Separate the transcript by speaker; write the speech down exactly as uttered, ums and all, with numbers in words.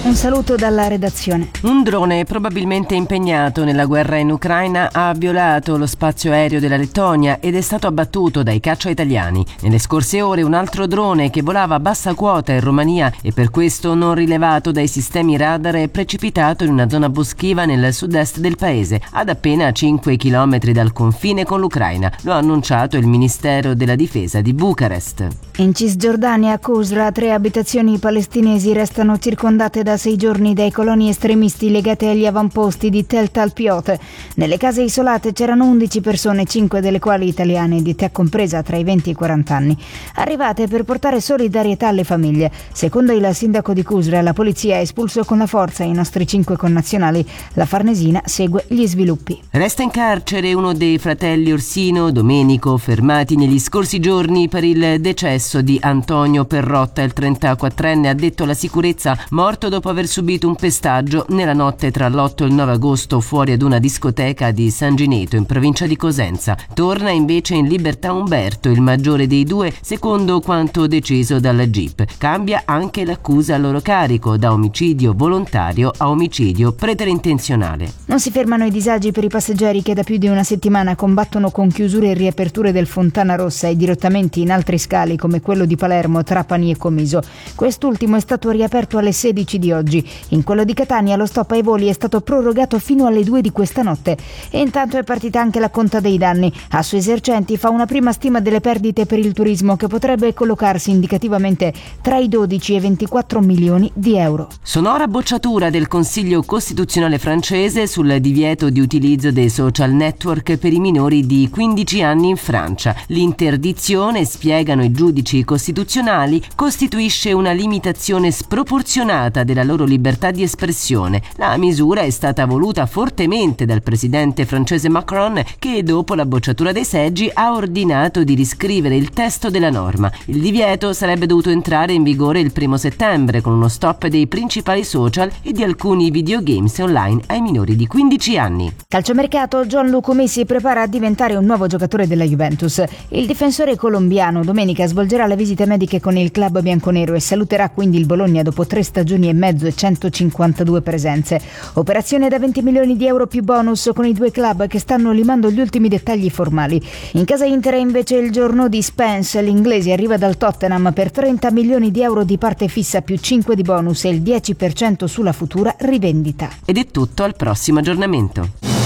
Speaker 1: Un saluto dalla redazione.
Speaker 2: Un drone probabilmente impegnato nella guerra in Ucraina ha violato lo spazio aereo della Lettonia ed è stato abbattuto dai caccia italiani. Nelle scorse ore un altro drone che volava a bassa quota in Romania e per questo non rilevato dai sistemi radar è precipitato in una zona boschiva nel sud-est del paese, ad appena cinque chilometri dal confine con l'Ucraina. Lo ha annunciato il Ministero della Difesa di Bucarest.
Speaker 1: In Cisgiordania, a Qusra, tre abitazioni palestinesi restano circondate da sei giorni dai coloni estremisti legati agli avamposti di Tel Talpiot. Nelle case isolate c'erano undici persone, cinque delle quali italiane, di età compresa tra i venti e i quaranta anni, arrivate per portare solidarietà alle famiglie. Secondo il sindaco di Qusra, la polizia ha espulso con la forza i nostri cinque connazionali. La Farnesina segue gli sviluppi.
Speaker 2: Resta in carcere uno dei fratelli Orsino, Domenico, fermati negli scorsi giorni per il decesso di Antonio Perrotta, il trentaquattrenne addetto alla sicurezza, morto dopo aver subito un pestaggio nella notte tra l'otto e il nove agosto fuori ad una discoteca di San Gineto in provincia di Cosenza. Torna invece in libertà Umberto, il maggiore dei due, secondo quanto deciso dalla G I P. Cambia anche l'accusa a loro carico, da omicidio volontario a omicidio preterintenzionale.
Speaker 1: Non si fermano i disagi per i passeggeri che da più di una settimana combattono con chiusure e riaperture del Fontana Rossa e dirottamenti in altri scali come quello di Palermo, Trapani e Comiso. Quest'ultimo è stato riaperto alle sedici di oggi. In quello di Catania lo stop ai voli è stato prorogato fino alle due di questa notte. E intanto è partita anche la conta dei danni. Assoesercenti fa una prima stima delle perdite per il turismo che potrebbe collocarsi indicativamente tra i dodici e i ventiquattro milioni di euro.
Speaker 2: Sonora bocciatura del Consiglio Costituzionale francese sul divieto di utilizzo dei social network per i minori di quindici anni in Francia. L'interdizione, spiegano i giudici costituzionali, costituisce una limitazione sproporzionata della loro libertà di espressione. La misura è stata voluta fortemente dal presidente francese Macron, che dopo la bocciatura dei seggi ha ordinato di riscrivere il testo della norma. Il divieto sarebbe dovuto entrare in vigore il primo settembre con uno stop dei principali social e di alcuni videogames online ai minori di quindici anni.
Speaker 1: Calciomercato, Gianluca Messi prepara a diventare un nuovo giocatore della Juventus. Il difensore colombiano domenica svolgerà le visite mediche con il club bianconero e saluterà quindi il Bologna dopo tre stagioni e mezzo e centocinquantadue presenze. Operazione da venti milioni di euro più bonus con i due club che stanno limando gli ultimi dettagli formali. In casa Inter invece il giorno di Spence, l'inglese arriva dal Tottenham per trenta milioni di euro di parte fissa più cinque di bonus e il dieci per cento sulla futura rivendita.
Speaker 2: Ed è tutto, al prossimo aggiornamento.